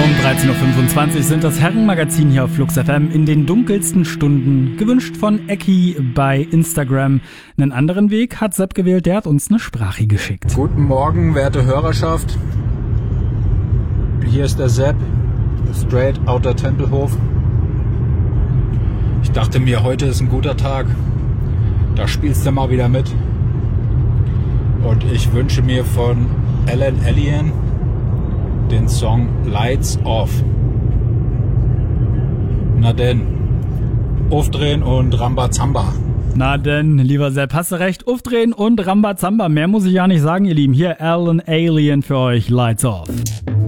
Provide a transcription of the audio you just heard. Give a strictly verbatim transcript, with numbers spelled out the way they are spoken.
dreizehn Uhr fünfundzwanzig sind das Herrenmagazin hier auf Flux F M in den dunkelsten Stunden. Gewünscht von Ecki bei Instagram. Einen anderen Weg hat Sepp gewählt, der hat uns eine Sprache geschickt. Guten Morgen, werte Hörerschaft. Hier ist der Sepp, straight outer Tempelhof. Ich dachte mir, heute ist ein guter Tag. Da spielst du mal wieder mit. Und ich wünsche mir von Alan Alien den Song Lights Off. Na denn, aufdrehen und Rambazamba. Na denn, lieber Sepp, hast du recht, aufdrehen und Rambazamba. Mehr muss ich ja nicht sagen, ihr Lieben. Hier Alan Alien für euch, Lights Off.